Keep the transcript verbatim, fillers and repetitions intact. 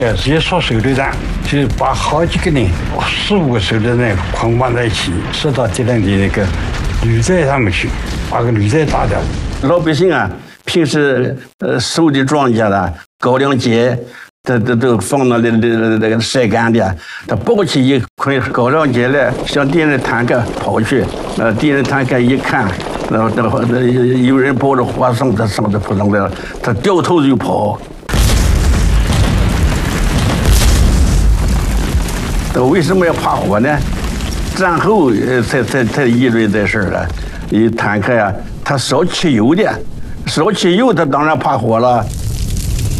呃，直接说手榴弹，就是把好几个人、四五个手榴弹捆绑在一起，射到敌人的那个履带上面去，把个履带打掉。 老百姓啊，平时呃收的庄稼的高粱秸，这这都放到那那那个晒干的，他抱起一捆高粱秸来，向敌人坦克跑去。呃，敌人坦克一看，然后那有人抱着火绳子上这扑上来了，他掉头就跑。他为什么要怕火呢？战后呃才才才议论这事儿了。一坦克呀，它烧汽油的，烧汽油它当然怕火了。